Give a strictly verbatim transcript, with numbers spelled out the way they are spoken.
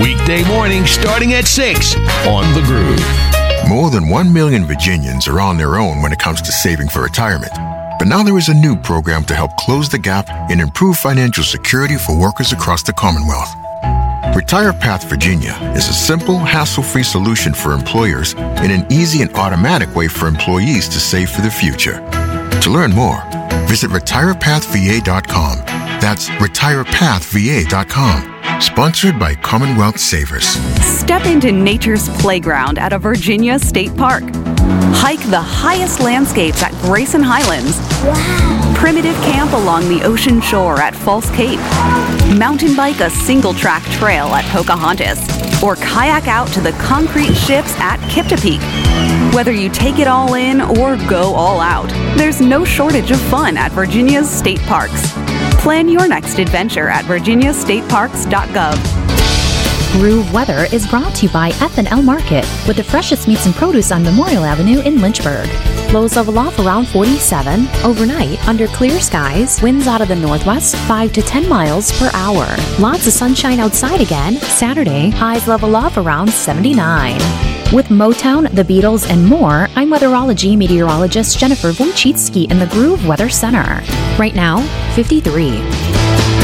Weekday morning starting at six on The Groove. More than one million Virginians are on their own when it comes to saving for retirement. But now there is a new program to help close the gap and improve financial security for workers across the Commonwealth. Retire Path Virginia is a simple, hassle-free solution for employers and an easy and automatic way for employees to save for the future. To learn more, visit retire path v a dot com. That's retire path v a dot com. Sponsored by Commonwealth Savers. Step into nature's playground at a Virginia state park. Hike the highest landscapes at Grayson Highlands. Wow. Primitive camp along the ocean shore at False Cape. Mountain bike a single-track trail at Pocahontas. Or kayak out to the concrete ships at Kiptopeke. Whether you take it all in or go all out, there's no shortage of fun at Virginia's state parks. Plan your next adventure at virginia state parks dot gov. Groove Weather is brought to you by F and L Market, with the freshest meats and produce on Memorial Avenue in Lynchburg. Lows level off around forty-seven. Overnight, under clear skies, winds out of the northwest five to ten miles per hour. Lots of sunshine outside again. Saturday, highs level off around seventy-nine. With Motown, the Beatles, and more, I'm weatherology meteorologist Jennifer Wojcicki in the Groove Weather Center. Right now, fifty-three.